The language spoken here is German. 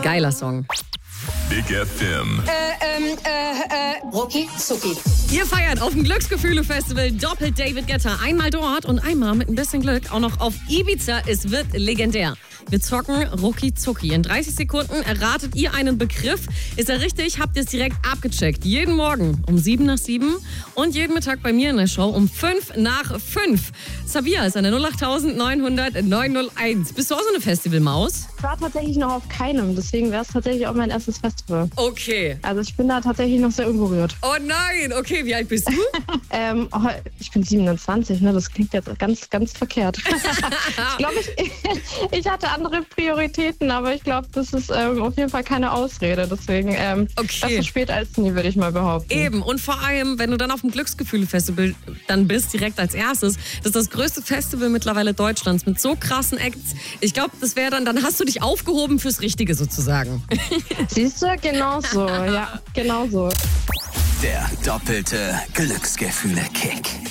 Geiler Song. Big FM. Rucki Zucki. Ihr feiert auf dem Glücksgefühle-Festival doppelt David Guetta. Einmal dort und einmal mit ein bisschen Glück auch noch auf Ibiza. Es wird legendär. Wir zocken Rucki Zucki. In 30 Sekunden erratet ihr einen Begriff. Ist er richtig, habt ihr es direkt abgecheckt. Jeden Morgen um 7 nach 7 und jeden Mittag bei mir in der Show um 5 nach 5. Sabia ist eine 08900 901. Bist du auch so eine Festivalmaus? Ich war tatsächlich noch auf keinem, deswegen wäre es tatsächlich auch mein erstes Festival. Okay. Also ich bin da tatsächlich noch sehr unberührt. Oh nein, okay, wie alt bist du? Ich bin 27, ne? Das klingt jetzt ganz, ganz verkehrt. Ich glaube, ich hatte andere Prioritäten, aber ich glaube, das ist auf jeden Fall keine Ausrede. Deswegen besser spät als nie, würde ich mal behaupten. Eben, und vor allem, wenn du dann auf dem Glücksgefühle-Festival dann bist, direkt als erstes, das ist das größte Festival mittlerweile Deutschlands mit so krassen Acts. Ich glaube, das wäre dann hast du dich aufgehoben fürs Richtige sozusagen. Siehst du? Genau so, ja, genau so. Der doppelte Glücksgefühle-Kick.